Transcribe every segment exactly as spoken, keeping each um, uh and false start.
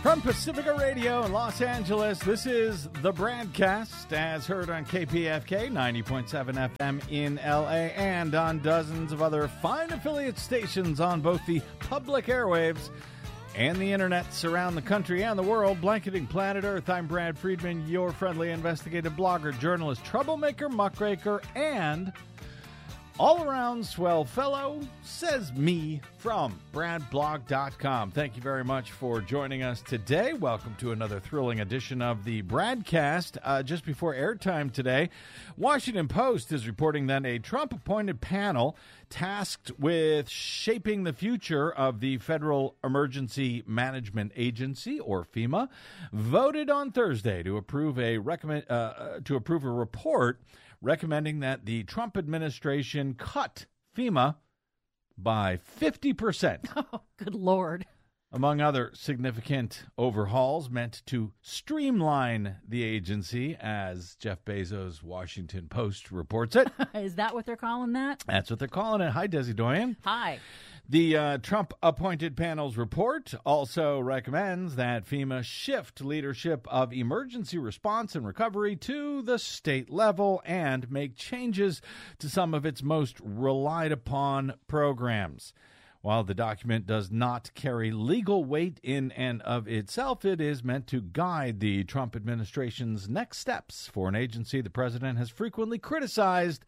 From Pacifica Radio in Los Angeles, this is the Bradcast, as heard on K P F K ninety point seven F M in L A and on dozens of other fine affiliate stations on both the public airwaves and the internets around the country and the world. Blanketing planet Earth, I'm Brad Friedman, your friendly investigative blogger, journalist, troublemaker, muckraker, and all-around swell fellow, says me, from brad blog dot com. Thank you very much for joining us today. Welcome to another thrilling edition of the Bradcast. Uh, just before airtime today, Washington Post is reporting that a Trump-appointed panel tasked with shaping the future of the Federal Emergency Management Agency, or FEMA, voted on Thursday to approve a recommend uh, to approve a report recommending that the Trump administration cut FEMA by fifty percent. Oh, good Lord. Among other significant overhauls meant to streamline the agency, as Jeff Bezos' Washington Post reports it. Is that what they're calling that? That's what they're calling it. Hi, Desi Doyen. Hi. The uh, Trump-appointed panel's report also recommends that FEMA shift leadership of emergency response and recovery to the state level and make changes to some of its most relied-upon programs. While the document does not carry legal weight in and of itself, it is meant to guide the Trump administration's next steps for an agency the president has frequently criticized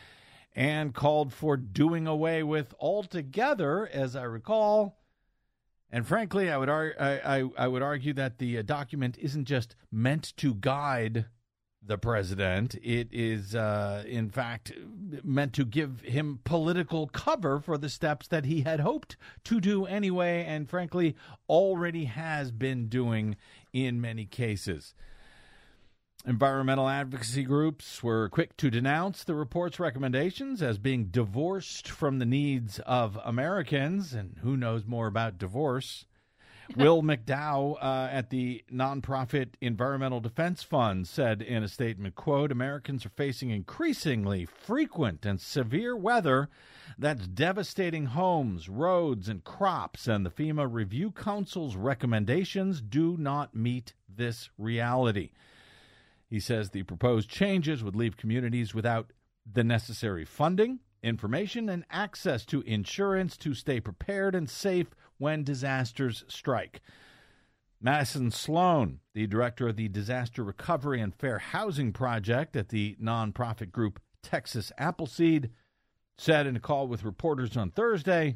and called for doing away with altogether, as I recall. And frankly, I would ar- I, I, I would argue that the uh, document isn't just meant to guide the president. It is, uh, in fact, meant to give him political cover for the steps that he had hoped to do anyway, and frankly, already has been doing in many cases. Environmental advocacy groups were quick to denounce the report's recommendations as being divorced from the needs of Americans, and who knows more about divorce. Will McDowell uh, at the nonprofit Environmental Defense Fund said in a statement, quote, Americans are facing increasingly frequent and severe weather that's devastating homes, roads, and crops, and the FEMA Review Council's recommendations do not meet this reality. He says the proposed changes would leave communities without the necessary funding, information, and access to insurance to stay prepared and safe when disasters strike. Madison Sloan, the director of the Disaster Recovery and Fair Housing Project at the nonprofit group Texas Appleseed, said in a call with reporters on Thursday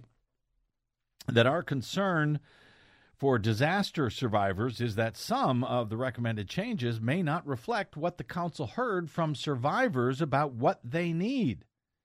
that our concern for disaster survivors is that some of the recommended changes may not reflect what the council heard from survivors about what they need.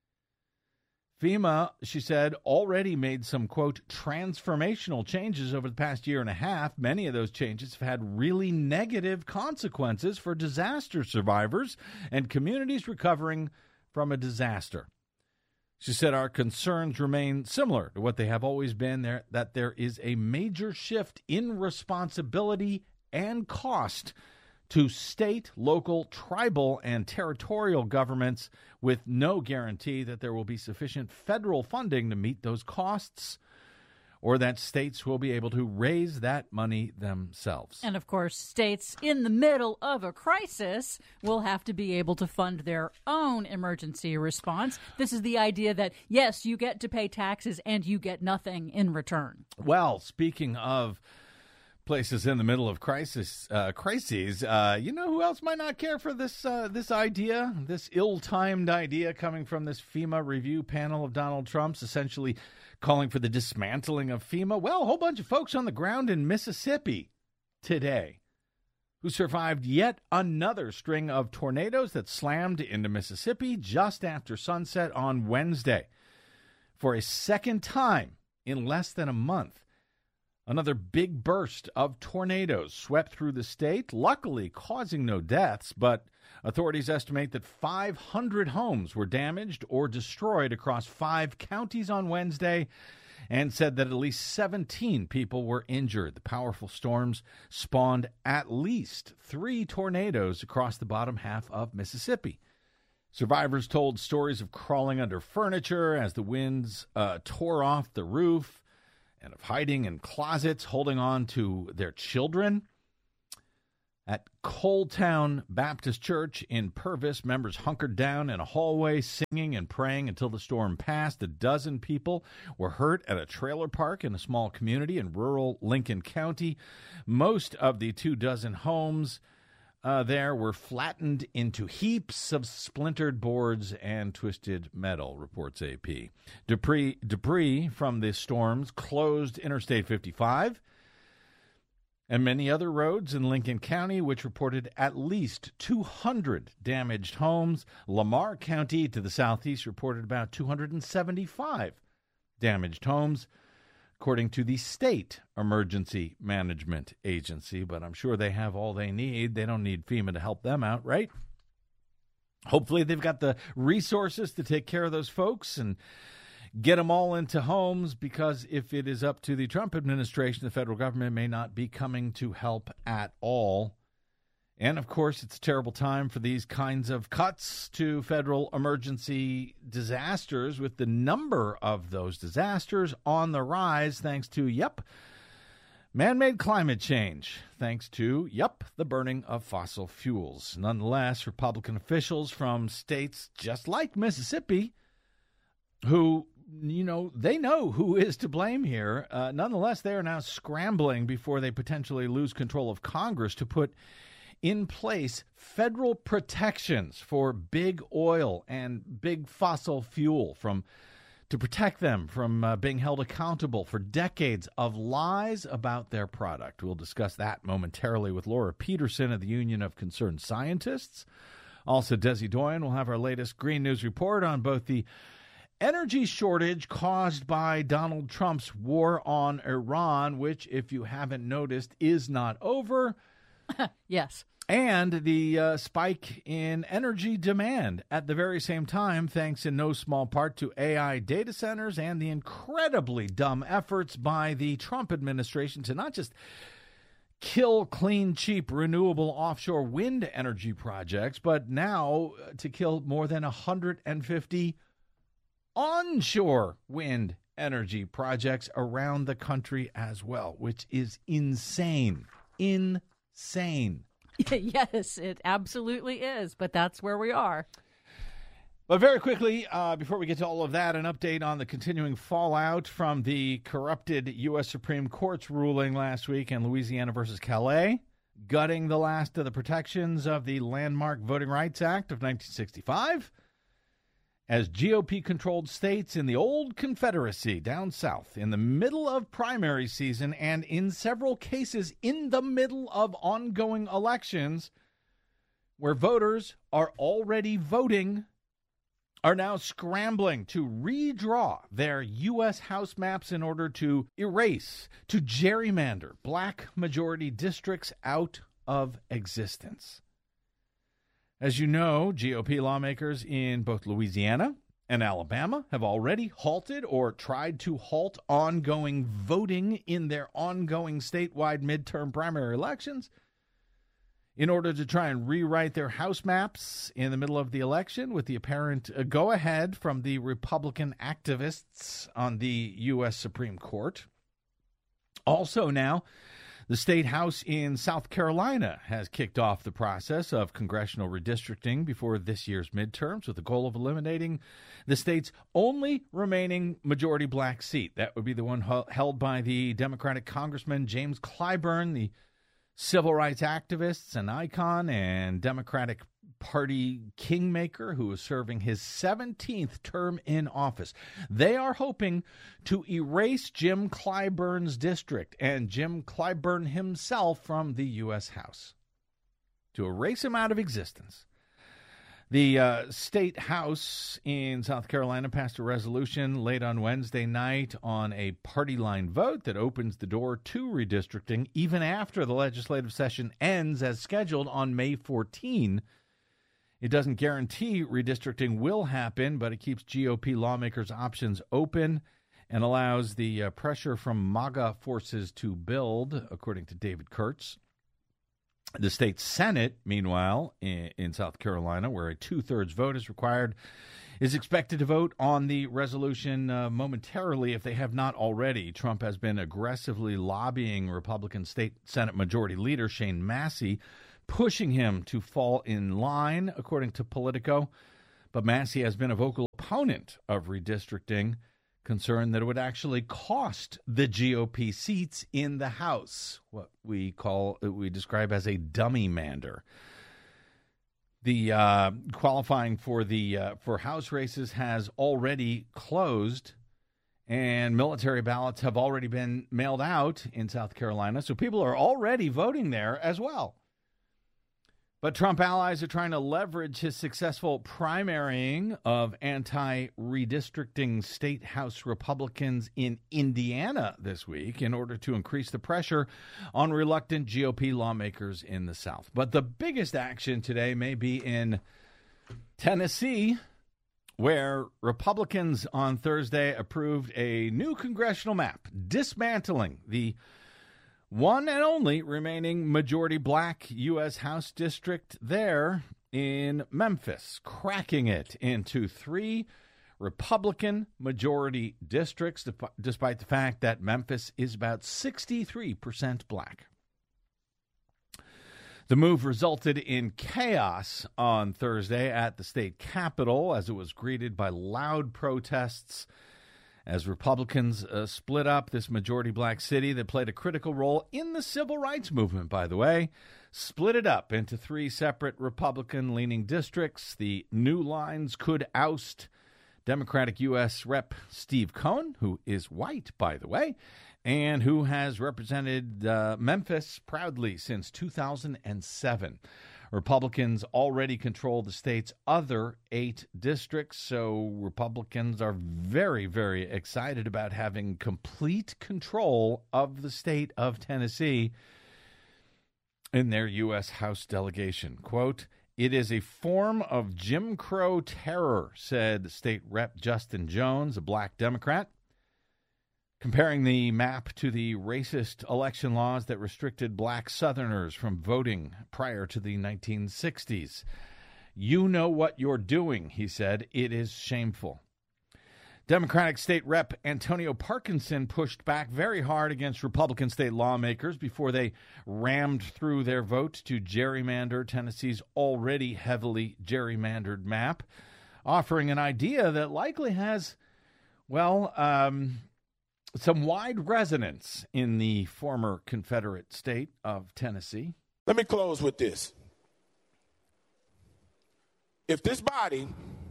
FEMA, she said, already made some, quote, transformational changes over the past year and a half. Many of those changes have had really negative consequences for disaster survivors and communities recovering from a disaster. She said our concerns remain similar to what they have always been, there, that there is a major shift in responsibility and cost to state, local, tribal, and territorial governments with no guarantee that there will be sufficient federal funding to meet those costs or that states will be able to raise that money themselves. And, of course, states in the middle of a crisis will have to be able to fund their own emergency response. This is the idea that, yes, you get to pay taxes and you get nothing in return. Well, speaking of places in the middle of crisis, uh, crises, uh, you know who else might not care for this uh, this idea, this ill-timed idea coming from this FEMA review panel of Donald Trump's, essentially calling for the dismantling of FEMA? Well, a whole bunch of folks on the ground in Mississippi today who survived yet another string of tornadoes that slammed into Mississippi just after sunset on Wednesday. For a second time in less than a month, another big burst of tornadoes swept through the state, luckily causing no deaths, but authorities estimate that five hundred homes were damaged or destroyed across five counties on Wednesday and said that at least seventeen people were injured. The powerful storms spawned at least three tornadoes across the bottom half of Mississippi. Survivors told stories of crawling under furniture as the winds uh, tore off the roof and of hiding in closets, holding on to their children. At Coletown Baptist Church in Purvis, members hunkered down in a hallway, singing and praying until the storm passed. A dozen people were hurt at a trailer park in a small community in rural Lincoln County. Most of the two dozen homes uh, there were flattened into heaps of splintered boards and twisted metal, reports A P. Debris, debris from the storms closed Interstate fifty-five and many other roads in Lincoln County, which reported at least two hundred damaged homes. Lamar County to the southeast reported about two hundred seventy-five damaged homes, according to the State Emergency Management Agency. But I'm sure they have all they need. They don't need FEMA to help them out, right? Hopefully they've got the resources to take care of those folks and get them all into homes, because if it is up to the Trump administration, the federal government may not be coming to help at all. And, of course, it's a terrible time for these kinds of cuts to federal emergency disasters, with the number of those disasters on the rise thanks to, yep, man-made climate change, thanks to, yep, the burning of fossil fuels. Nonetheless, Republican officials from states just like Mississippi, who, you know, they know who is to blame here. Uh, nonetheless, they are now scrambling before they potentially lose control of Congress to put in place federal protections for big oil and big fossil fuel, from to protect them from uh, being held accountable for decades of lies about their product. We'll discuss that momentarily with Laura Peterson of the Union of Concerned Scientists. Also, Desi Doyen will have our latest Green News report on both the energy shortage caused by Donald Trump's war on Iran, which, if you haven't noticed, is not over. Yes. And the uh, spike in energy demand at the very same time, thanks in no small part to A I data centers and the incredibly dumb efforts by the Trump administration to not just kill clean, cheap, renewable offshore wind energy projects, but now to kill more than one hundred fifty onshore wind energy projects around the country as well, which is insane. Insane. Yes, it absolutely is, but that's where we are. But very quickly, uh, before we get to all of that, an update on the continuing fallout from the corrupted U S Supreme Court's ruling last week in Louisiana versus Calais, gutting the last of the protections of the landmark Voting Rights Act of nineteen sixty-five, as G O P-controlled states in the old Confederacy down south, in the middle of primary season and in several cases in the middle of ongoing elections, where voters are already voting, are now scrambling to redraw their U S House maps in order to erase, to gerrymander black majority districts out of existence. As you know, G O P lawmakers in both Louisiana and Alabama have already halted or tried to halt ongoing voting in their ongoing statewide midterm primary elections in order to try and rewrite their House maps in the middle of the election, with the apparent uh, go-ahead from the Republican activists on the U S Supreme Court. Also now, the state house in South Carolina has kicked off the process of congressional redistricting before this year's midterms, with the goal of eliminating the state's only remaining majority black seat. That would be the one held by the Democratic Congressman James Clyburn, the civil rights activist and icon and Democratic Party kingmaker who is serving his seventeenth term in office. They are hoping to erase Jim Clyburn's district and Jim Clyburn himself from the U S House, to erase him out of existence. The uh, state house in South Carolina passed a resolution late on Wednesday night on a party line vote that opens the door to redistricting even after the legislative session ends as scheduled on May fourteenth. It doesn't guarantee redistricting will happen, but it keeps G O P lawmakers' options open and allows the uh, pressure from MAGA forces to build, according to David Kurtz. The state Senate, meanwhile, in, in South Carolina, where a two-thirds vote is required, is expected to vote on the resolution uh, momentarily if they have not already. Trump has been aggressively lobbying Republican State Senate Majority Leader Shane Massey, pushing him to fall in line, according to Politico. But Massey has been a vocal opponent of redistricting, concerned that it would actually cost the G O P seats in the House, what we call, we describe as a dummy mander. The uh, qualifying for the uh, for House races has already closed, and military ballots have already been mailed out in South Carolina, so people are already voting there as well. But Trump allies are trying to leverage his successful primarying of anti-redistricting state House Republicans in Indiana this week in order to increase the pressure on reluctant G O P lawmakers in the South. But the biggest action today may be in Tennessee, where Republicans on Thursday approved a new congressional map dismantling the one and only remaining majority black U S House district there in Memphis, cracking it into three Republican majority districts, despite the fact that Memphis is about sixty-three percent black. The move resulted in chaos on Thursday at the state capitol as it was greeted by loud protests as Republicans uh, split up this majority black city that played a critical role in the civil rights movement, by the way, split it up into three separate Republican-leaning districts. The new lines could oust Democratic U S Rep Steve Cohen, who is white, by the way, and who has represented uh, Memphis proudly since two thousand seven. Republicans already control the state's other eight districts, so Republicans are very, very excited about having complete control of the state of Tennessee in their U S House delegation. Quote, "It is a form of Jim Crow terror," said State Rep Justin Jones, a black Democrat, comparing the map to the racist election laws that restricted black Southerners from voting prior to the nineteen sixties. "You know what you're doing," he said. "It is shameful." Democratic State Rep Antonio Parkinson pushed back very hard against Republican state lawmakers before they rammed through their vote to gerrymander Tennessee's already heavily gerrymandered map, offering an idea that likely has, well, um... some wide resonance in the former Confederate state of Tennessee. Let me close with this. If this body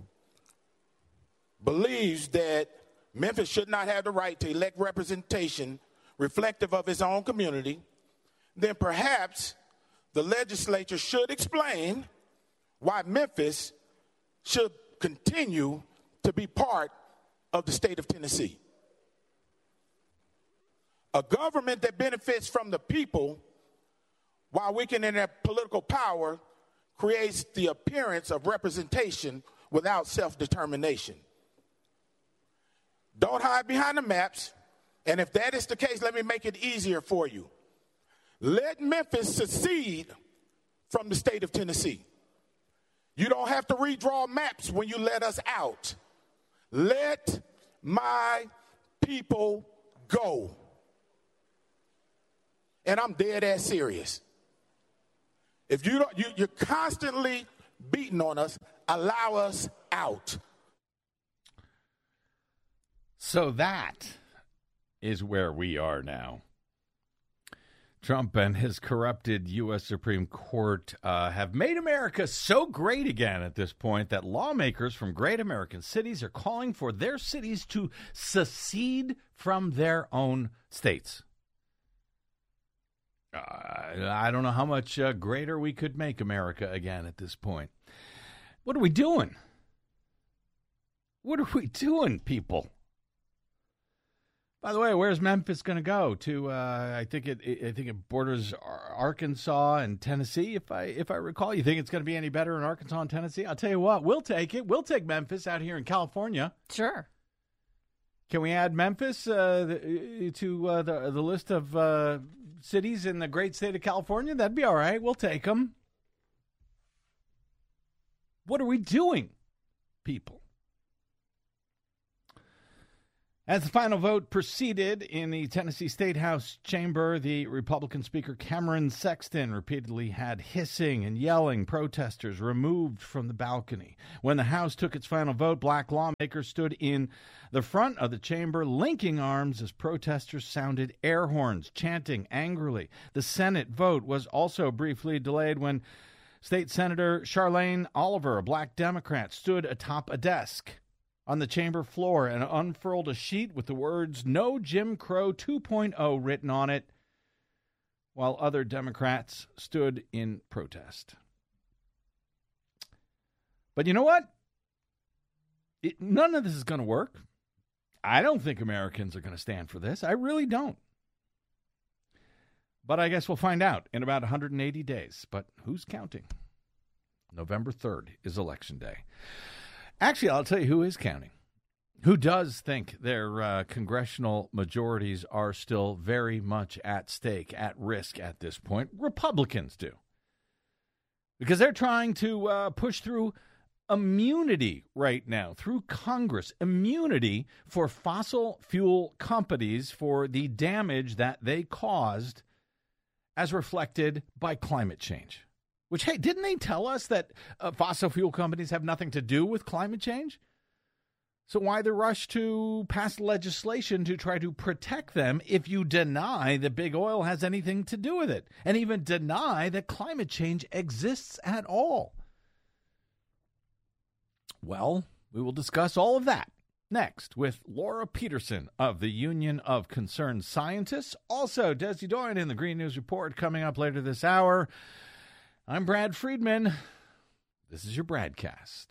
believes that Memphis should not have the right to elect representation reflective of its own community, then perhaps the legislature should explain why Memphis should continue to be part of the state of Tennessee. A government that benefits from the people while weakening their political power creates the appearance of representation without self-determination. Don't hide behind the maps, and if that is the case, let me make it easier for you. Let Memphis secede from the state of Tennessee. You don't have to redraw maps when you let us out. Let my people go. And I'm dead ass serious. If you don't, you, you're constantly beating on us, allow us out. So that is where we are now. Trump and his corrupted U S Supreme Court uh, have made America so great again at this point that lawmakers from great American cities are calling for their cities to secede from their own states. Uh, I don't know how much uh, greater we could make America again at this point. What are we doing? What are we doing, people? By the way, where's Memphis going to go? To uh, I think it, it. I think it borders Arkansas and Tennessee. If I if I recall, you think it's going to be any better in Arkansas and Tennessee? I'll tell you what, we'll take it. We'll take Memphis out here in California. Sure. Can we add Memphis uh, to uh, the the list of uh, cities in the great state of California? That'd be all right. We'll take them. What are we doing, people? As the final vote proceeded in the Tennessee State House chamber, the Republican Speaker Cameron Sexton repeatedly had hissing and yelling protesters removed from the balcony. When the House took its final vote, black lawmakers stood in the front of the chamber, linking arms as protesters sounded air horns, chanting angrily. The Senate vote was also briefly delayed when State Senator Charlene Oliver, a black Democrat, stood atop a desk on the chamber floor and unfurled a sheet with the words "No Jim Crow two point oh" written on it, while other Democrats stood in protest. But you know what? It, none of this is going to work. I don't think Americans are going to stand for this. I really don't. But I guess we'll find out in about one hundred eighty days. But who's counting? November third is Election Day. Actually, I'll tell you who is counting. Who does think their uh, congressional majorities are still very much at stake, at risk at this point? Republicans do. Because they're trying to uh, push through immunity right now, through Congress. Immunity for fossil fuel companies for the damage that they caused as reflected by climate change. Which, hey, didn't they tell us that uh, fossil fuel companies have nothing to do with climate change? So why the rush to pass legislation to try to protect them if you deny that big oil has anything to do with it, and even deny that climate change exists at all? Well, we will discuss all of that next with Laura Peterson of the Union of Concerned Scientists. Also, Desi Doyen in the Green News Report coming up later this hour. I'm Brad Friedman. This is your Bradcast.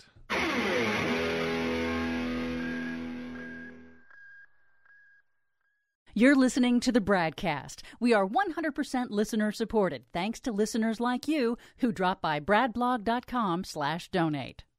You're listening to the Bradcast. We are one hundred percent listener supported, thanks to listeners like you who drop by bradblog.com slash donate.